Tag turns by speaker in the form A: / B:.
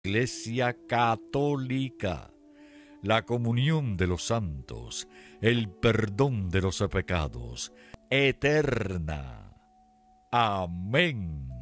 A: Iglesia Católica, la comunión de los santos, el perdón de los pecados, eterna. Amén.